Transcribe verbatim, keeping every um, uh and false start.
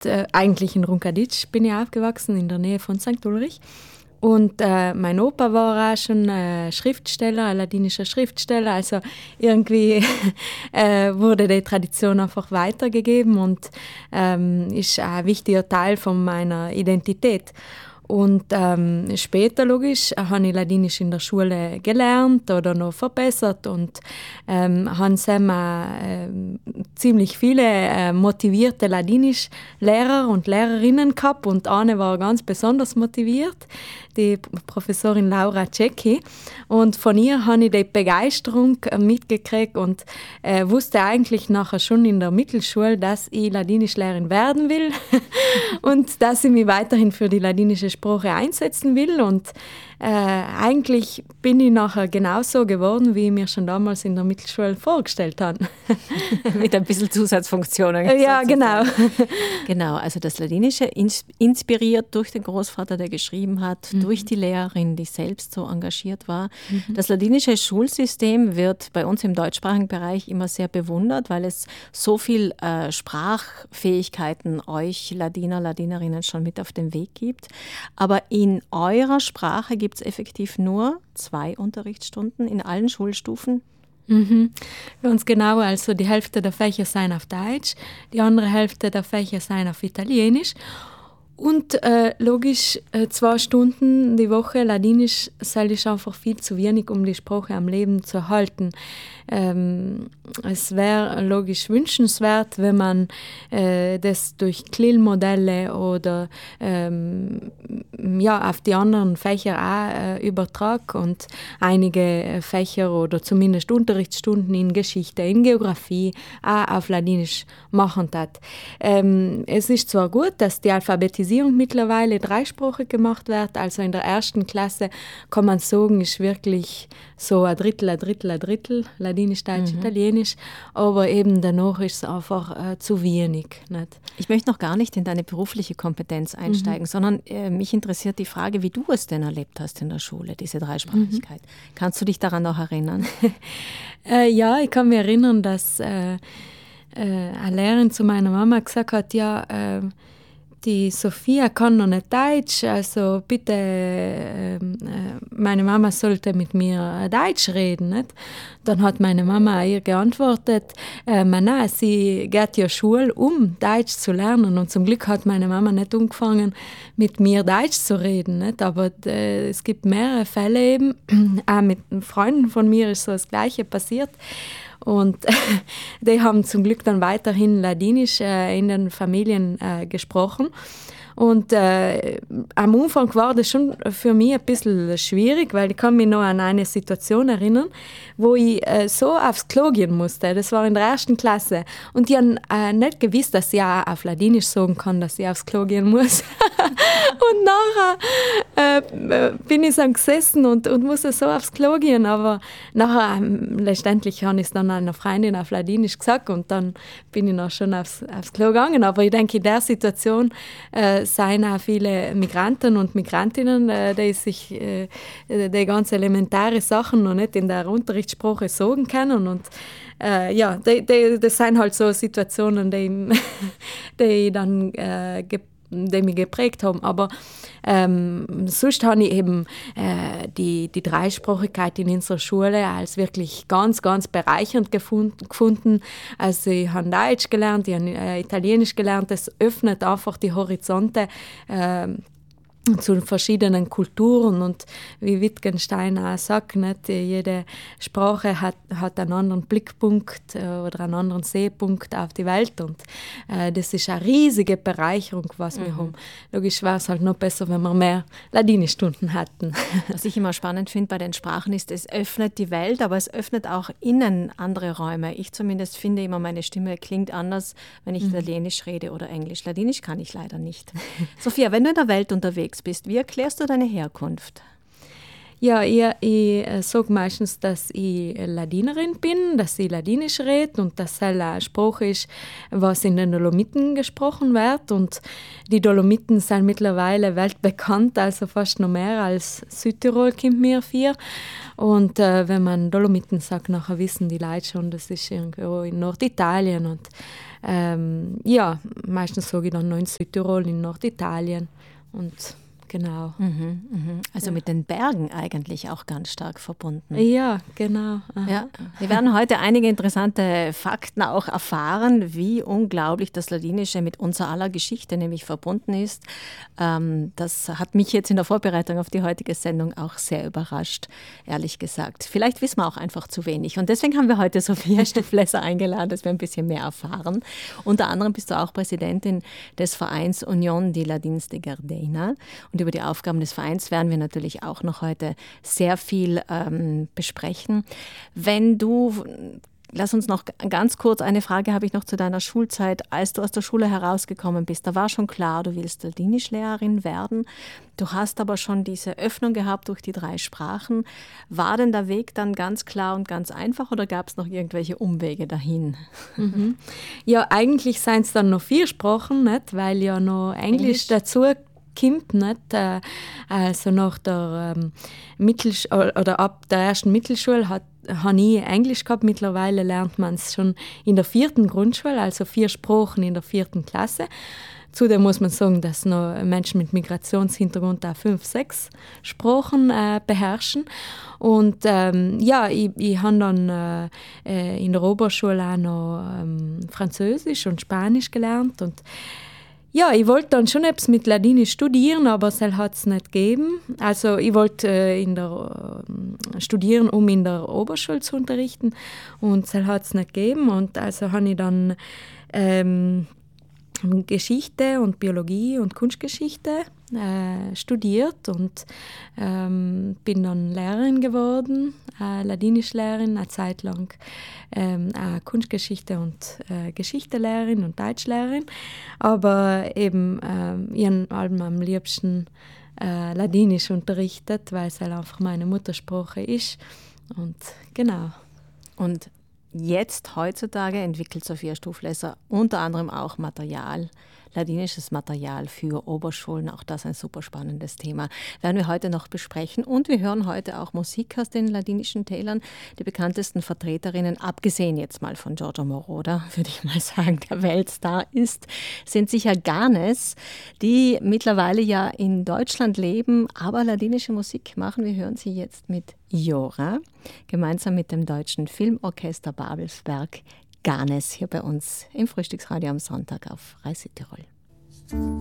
äh, eigentlich in Runkadic bin ich aufgewachsen, in der Nähe von Sankt Ulrich. Und äh, mein Opa war auch schon äh, Schriftsteller, ein ladinischer Schriftsteller. Also irgendwie äh, wurde die Tradition einfach weitergegeben und ähm, ist ein wichtiger Teil von meiner Identität. Und ähm, später, logisch, habe ich Ladinisch in der Schule gelernt oder noch verbessert und ähm, haben äh, ziemlich viele äh, motivierte Ladinisch-Lehrer und Lehrerinnen gehabt und eine war ganz besonders motiviert, die Professorin Laura Cecchi. Und von ihr habe ich die Begeisterung äh, mitgekriegt und äh, wusste eigentlich nachher schon in der Mittelschule, dass ich Ladinischlehrerin werden will und dass ich mich weiterhin für die ladinische Sprache einsetzen will. Und äh, eigentlich bin ich nachher genauso geworden, wie ich mir schon damals in der Mittelschule vorgestellt habe. Mit ein bisschen Zusatzfunktionen. Ja, genau. Genau, also das Ladinische ins- inspiriert durch den Großvater, der geschrieben hat, mhm. durch die Lehrerin, die selbst so engagiert war. Mhm. Das ladinische Schulsystem wird bei uns im deutschsprachigen Bereich immer sehr bewundert, weil es so viel äh, Sprachfähigkeiten euch Ladiner, Ladinerinnen schon mit auf den Weg gibt. Aber in eurer Sprache gibt es effektiv nur zwei Unterrichtsstunden in allen Schulstufen. Mhm. Ganz genau, also die Hälfte der Fächer sind auf Deutsch, die andere Hälfte der Fächer sind auf Italienisch. Und äh, logisch, äh, zwei Stunden die Woche Ladinisch sei ist einfach viel zu wenig, um die Sprache am Leben zu erhalten. Ähm, es wäre logisch wünschenswert, wenn man äh, das durch C L I L-Modelle oder ähm, ja, auf die anderen Fächer auch äh, übertragt und einige Fächer oder zumindest Unterrichtsstunden in Geschichte, in Geografie auch auf Ladinisch machen hat. Ähm, es ist zwar gut, dass die Alphabetisierung mittlerweile dreisprachig gemacht wird, also in der ersten Klasse kann man sagen, ist wirklich so ein Drittel, ein Drittel, ein Drittel, Ladinisch, Deutsch, mhm. Italienisch, aber eben danach ist es einfach äh, zu wenig. Nicht? Ich möchte noch gar nicht in deine berufliche Kompetenz einsteigen, mhm. sondern äh, mich interessiert die Frage, wie du es denn erlebt hast in der Schule, diese Dreisprachigkeit. Mhm. Kannst du dich daran noch erinnern? äh, ja, ich kann mich erinnern, dass äh, äh, eine Lehrerin zu meiner Mama gesagt hat, ja, äh, die Sophia kann noch nicht Deutsch, also bitte, äh, meine Mama sollte mit mir Deutsch reden. Nicht? Dann hat meine Mama ihr geantwortet, äh, nein, sie geht ja Schule, um Deutsch zu lernen. Und zum Glück hat meine Mama nicht angefangen, mit mir Deutsch zu reden. Nicht? Aber äh, es gibt mehrere Fälle eben, auch mit Freunden von mir ist so das Gleiche passiert. Und die haben zum Glück dann weiterhin Ladinisch äh, in den Familien äh, gesprochen. Und äh, am Anfang war das schon für mich ein bisschen schwierig, weil ich kann mich noch an eine Situation erinnern, wo ich äh, so aufs Klo gehen musste. Das war in der ersten Klasse. Und ich habe äh, nicht gewusst, dass ich auch auf Ladinisch sagen kann, dass ich aufs Klo gehen muss. Und nachher äh, bin ich dann gesessen und, und musste so aufs Klo gehen. Aber nachher, ähm, letztendlich habe ich es dann einer Freundin auf Ladinisch gesagt und dann bin ich noch schon aufs, aufs Klo gegangen. Aber ich denke, in der Situation äh, seien auch viele Migranten und Migrantinnen, äh, die sich äh, die ganz elementare Sachen noch nicht in der Unterrichtssprache sagen können. Und äh, ja, die, die, das sind halt so Situationen, die, die dann äh, ge- die mich geprägt haben. Aber ähm, sonst habe ich eben äh, die, die Dreisprachigkeit in unserer Schule als wirklich ganz, ganz bereichernd gefund, gefunden. Also ich habe Deutsch gelernt, ich habe äh, Italienisch gelernt. Das öffnet einfach die Horizonte äh, zu verschiedenen Kulturen und wie Wittgenstein auch sagt, nicht, jede Sprache hat, hat einen anderen Blickpunkt äh, oder einen anderen Sehpunkt auf die Welt und äh, das ist eine riesige Bereicherung, was mhm. wir haben. Logisch wäre es halt noch besser, wenn wir mehr Ladinischstunden hätten. Was ich immer spannend finde bei den Sprachen ist, es öffnet die Welt, aber es öffnet auch innen andere Räume. Ich zumindest finde immer, meine Stimme klingt anders, wenn ich mhm. Italienisch rede oder Englisch. Ladinisch kann ich leider nicht. Sophia, wenn du in der Welt unterwegs bist, wie erklärst du deine Herkunft? Ja, ich, ich äh, sage meistens, dass ich Ladinerin bin, dass ich Ladinisch rede und dass es eine Sprache ist, was in den Dolomiten gesprochen wird. Und die Dolomiten sind mittlerweile weltbekannt, also fast noch mehr als Südtirol kommt mir vor. Und äh, wenn man Dolomiten sagt, nachher wissen die Leute schon, das ist irgendwo in Norditalien. Und ähm, ja, meistens sage ich dann noch in Südtirol, in Norditalien und genau. Mhm, mhm. Also ja. Mit den Bergen eigentlich auch ganz stark verbunden. Ja, genau. Ja. Wir werden heute einige interessante Fakten auch erfahren, wie unglaublich das Ladinische mit unserer aller Geschichte nämlich verbunden ist. Ähm, das hat mich jetzt in der Vorbereitung auf die heutige Sendung auch sehr überrascht, ehrlich gesagt. Vielleicht wissen wir auch einfach zu wenig. Und deswegen haben wir heute Sophia Stuflesser eingeladen, dass wir ein bisschen mehr erfahren. Unter anderem bist du auch Präsidentin des Vereins Unión de Ladins de Gardena. Und über die Aufgaben des Vereins werden wir natürlich auch noch heute sehr viel ähm, besprechen. Wenn du, lass uns noch ganz kurz, eine Frage habe ich noch zu deiner Schulzeit. Als du aus der Schule herausgekommen bist, da war schon klar, du willst Ladinischlehrerin werden. Du hast aber schon diese Öffnung gehabt durch die drei Sprachen. War denn der Weg dann ganz klar und ganz einfach oder gab es noch irgendwelche Umwege dahin? Mhm. Ja, eigentlich seien es dann noch vier Sprachen, nicht? Weil ja noch Englisch, Englisch. dazu kommt, nicht? Also nach der ähm, Mittelsch- oder ab der ersten Mittelschule hat, habe ich Englisch gehabt. Mittlerweile lernt man es schon in der vierten Grundschule, also vier Sprachen in der vierten Klasse. Zudem muss man sagen, dass noch Menschen mit Migrationshintergrund auch fünf, sechs Sprachen äh, beherrschen. Und ähm, ja, ich, ich habe dann äh, in der Oberschule auch noch ähm, Französisch und Spanisch gelernt. Und ja, ich wollte dann schon etwas mit Ladinisch studieren, aber es hat es nicht gegeben. Also ich wollte äh, in der, äh, studieren, um in der Oberschule zu unterrichten und es hat es nicht gegeben. Und also habe ich dann ähm, Geschichte und Biologie und Kunstgeschichte äh, studiert und ähm, bin dann Lehrerin geworden, äh, Ladinischlehrerin, eine Zeit lang ähm, auch Kunstgeschichte und äh, Geschichtelehrerin und Deutschlehrerin. Aber eben, ähm, ich habe am liebsten äh, Ladinisch unterrichtet, weil es halt einfach meine Muttersprache ist. Und genau. Und jetzt, heutzutage, entwickelt Sophia Stuflesser unter anderem auch Material, ladinisches Material für Oberschulen. Auch das ein super spannendes Thema. Werden wir heute noch besprechen. Und wir hören heute auch Musik aus den ladinischen Tälern. Die bekanntesten Vertreterinnen, abgesehen jetzt mal von Giorgio Moroder, würde ich mal sagen, der Weltstar ist, sind sicher Ganes, die mittlerweile ja in Deutschland leben, aber ladinische Musik machen. Wir hören sie jetzt mit Jora, gemeinsam mit dem deutschen Filmorchester Babelsberg, Ganes hier bei uns im Frühstücksradio am Sonntag auf Rai Südtirol.